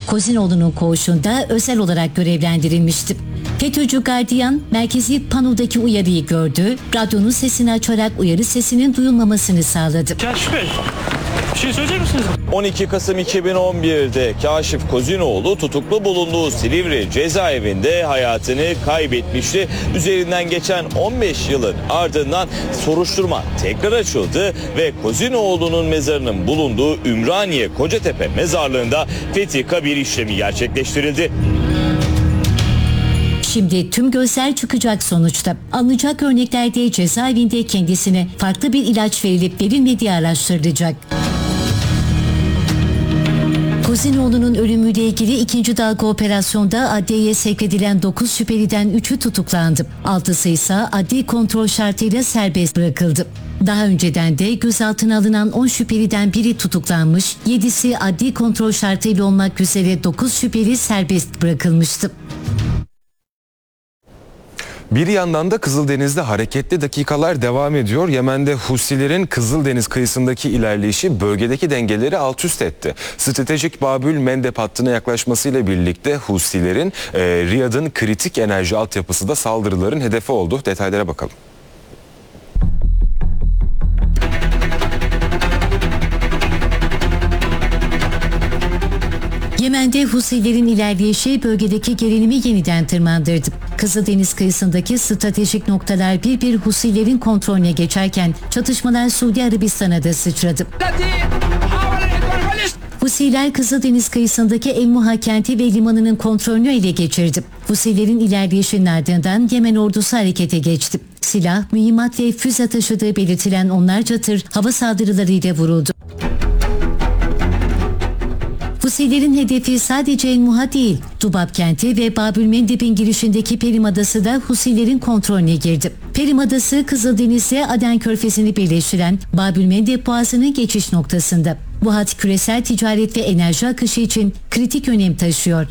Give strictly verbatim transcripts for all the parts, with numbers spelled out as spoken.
Kozinoğlu'nun koğuşunda özel olarak görevlendirilmişti. FETÖ'cü gardiyan merkezi panodaki uyarıyı gördü, radyonun sesini açarak uyarı sesinin duyulmamasını sağladı. Kaşif Bey, bir şey söyleyecek misiniz? on iki Kasım iki bin on bir'de Kaşif Kozinoğlu tutuklu bulunduğu Silivri cezaevinde hayatını kaybetmişti. Üzerinden geçen on beş yılın ardından soruşturma tekrar açıldı ve Kozinoğlu'nun mezarının bulunduğu Ümraniye Kocatepe mezarlığında fethi kabir işlemi gerçekleştirildi. Şimdi tüm gözler çıkacak sonuçta. Alınacak örneklerde cezaevinde kendisine farklı bir ilaç verilip verilmediği araştırılacak. Kozinoğlu'nun ölümüyle ilgili ikinci dalga operasyonda adliyeye sevk edilen dokuz şüpheliden üçü tutuklandı. altısı ise adli kontrol şartıyla serbest bırakıldı. Daha önceden de gözaltına alınan on şüpheliden biri tutuklanmış, yedisi adli kontrol şartıyla olmak üzere dokuz şüpheli serbest bırakılmıştı. Bir yandan da Kızıldeniz'de hareketli dakikalar devam ediyor. Yemen'de Husilerin Kızıldeniz kıyısındaki ilerleyişi bölgedeki dengeleri alt üst etti. Stratejik Babül Mendeb hattına yaklaşmasıyla birlikte Husilerin e, Riyad'ın kritik enerji altyapısı da saldırıların hedefi oldu. Detaylara bakalım. Yemen'de Husilerin ilerleyişi bölgedeki gerilimi yeniden tırmandırdı. Kızıldeniz kıyısındaki stratejik noktalar bir bir Husilerin kontrolüne geçerken çatışmalar Suudi Arabistan'a da sıçradı. Husiler Kızıldeniz kıyısındaki El Muha kenti ve limanının kontrolünü ele geçirdi. Husilerin ilerleyişinin ardından Yemen ordusu harekete geçti. Silah, mühimmat ve füze taşıdığı belirtilen onlarca tır hava saldırılarıyla vuruldu. Husilerin hedefi sadece El Muha değil, Dubab kenti ve Babül Mendeb'in girişindeki Perim Adası da Husilerin kontrolüne girdi. Perim Adası, Kızıldeniz'le Aden Körfezi'ni birleştiren Babül Mendeb Boğazı'nın geçiş noktasında. Bu hat küresel ticaret ve enerji akışı için kritik önem taşıyor.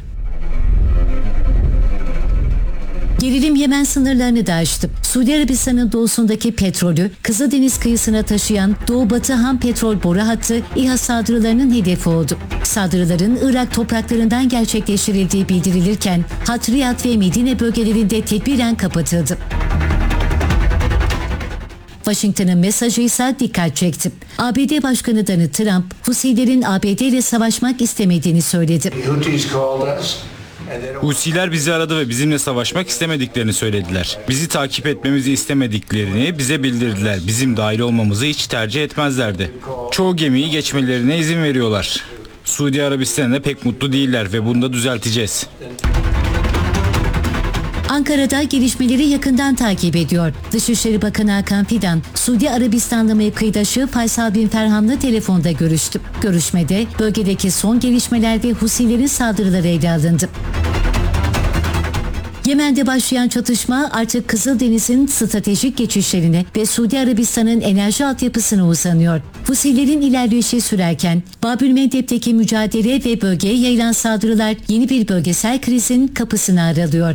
Gerilim Yemen sınırlarını da aştı. Suudi Arabistan'ın doğusundaki petrolü Kızıldeniz kıyısına taşıyan Doğu-Batı ham petrol boru hattı İHA saldırılarının hedefi oldu. Saldırıların Irak topraklarından gerçekleştirildiği bildirilirken hat Riyad ve Medine bölgelerinde tedbiren kapatıldı. Washington'ın mesajı ise dikkat çekti. A B D Başkanı Donald Trump, Husilerin A B D ile savaşmak istemediğini söyledi. Husiler bizi aradı ve bizimle savaşmak istemediklerini söylediler. Bizi takip etmemizi istemediklerini bize bildirdiler. Bizim dahil olmamızı hiç tercih etmezlerdi. Çoğu gemiyi geçmelerine izin veriyorlar. Suudi Arabistan'da pek mutlu değiller ve bunu da düzelteceğiz. Ankara'da gelişmeleri yakından takip ediyor. Dışişleri Bakanı Hakan Fidan, Suudi Arabistanlı mevkidaşı Faysal bin Ferhan'la telefonda görüştü. Görüşmede bölgedeki son gelişmeler ve Husilerin saldırıları ele alındı. Yemen'de başlayan çatışma artık Kızıldeniz'in stratejik geçişlerine ve Suudi Arabistan'ın enerji altyapısına uzanıyor. Husilerin ilerleyişi sürerken Babül Mendeb'teki mücadele ve bölgeye yayılan saldırılar yeni bir bölgesel krizin kapısını aralıyor.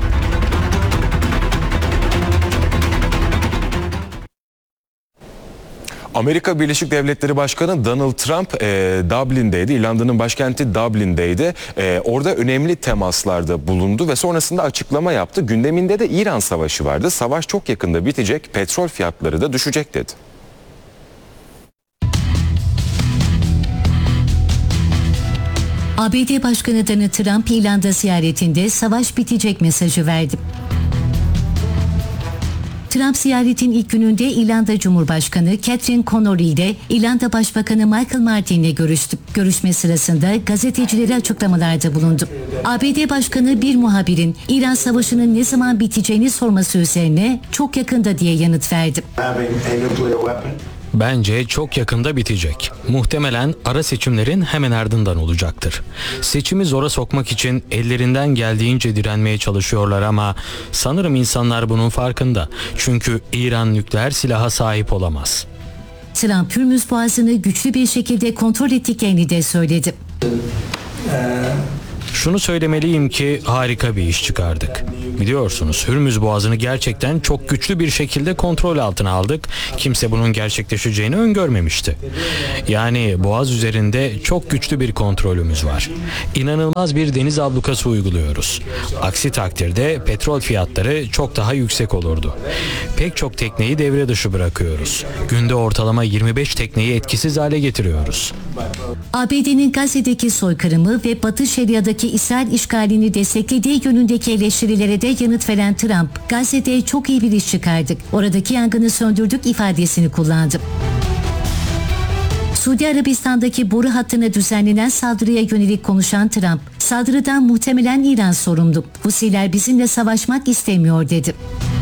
Amerika Birleşik Devletleri Başkanı Donald Trump e, Dublin'deydi. İrlanda'nın başkenti Dublin'deydi. E, orada önemli temaslarda bulundu ve sonrasında açıklama yaptı. Gündeminde de İran Savaşı vardı. Savaş çok yakında bitecek, petrol fiyatları da düşecek dedi. A B D Başkanı Donald Trump İrlanda ziyaretinde savaş bitecek mesajı verdi. Trump ziyaretin ilk gününde İrlanda Cumhurbaşkanı Catherine Connolly ile İrlanda Başbakanı Michael Martin ile görüştü. Görüşme sırasında gazetecilere açıklamalarda bulundu. A B D Başkanı bir muhabirin İran Savaşı'nın ne zaman biteceğini sorması üzerine çok yakında diye yanıt verdi. Bence çok yakında bitecek. Muhtemelen ara seçimlerin hemen ardından olacaktır. Seçimi zora sokmak için ellerinden geldiğince direnmeye çalışıyorlar ama sanırım insanlar bunun farkında. Çünkü İran nükleer silaha sahip olamaz. Trump, Hürmüz Boğazı'nı güçlü bir şekilde kontrol ettiklerini de söyledi. Şunu söylemeliyim ki harika bir iş çıkardık. Biliyorsunuz Hürmüz Boğazı'nı gerçekten çok güçlü bir şekilde kontrol altına aldık. Kimse bunun gerçekleşeceğini öngörmemişti. Yani Boğaz üzerinde çok güçlü bir kontrolümüz var. İnanılmaz bir deniz ablukası uyguluyoruz. Aksi takdirde petrol fiyatları çok daha yüksek olurdu. Pek çok tekneyi devre dışı bırakıyoruz. Günde ortalama yirmi beş tekneyi etkisiz hale getiriyoruz. A B D'nin Gazze'deki soykırımı ve Batı Şeria'daki İsrail işgalini desteklediği yönündeki eleştirilere de yanıt veren Trump, Gazze'de çok iyi bir iş çıkardık, oradaki yangını söndürdük ifadesini kullandı. Suudi Arabistan'daki boru hattına düzenlenen saldırıya yönelik konuşan Trump, saldırıdan muhtemelen İran sorumlu. Husiler bizimle savaşmak istemiyor dedi.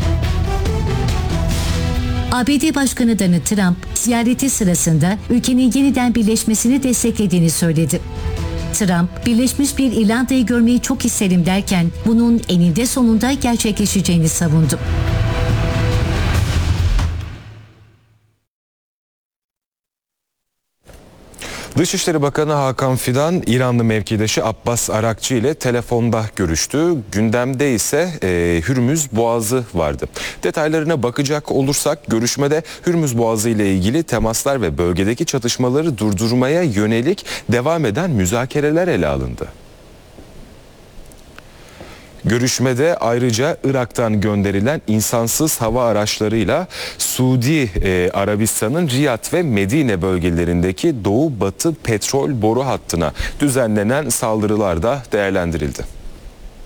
A B D Başkanı Donald Trump, ziyareti sırasında ülkenin yeniden birleşmesini desteklediğini söyledi. Trump, Birleşmiş bir İrlanda'yı görmeyi çok isterim derken bunun eninde sonunda gerçekleşeceğini savundu. Dışişleri Bakanı Hakan Fidan, İranlı mevkidaşı Abbas Arakçı ile telefonda görüştü. Gündemde ise e, Hürmüz Boğazı vardı. Detaylarına bakacak olursak görüşmede Hürmüz Boğazı ile ilgili temaslar ve bölgedeki çatışmaları durdurmaya yönelik devam eden müzakereler ele alındı. Görüşmede ayrıca Irak'tan gönderilen insansız hava araçlarıyla Suudi e, Arabistan'ın Riyad ve Medine bölgelerindeki Doğu Batı petrol boru hattına düzenlenen saldırılar da değerlendirildi.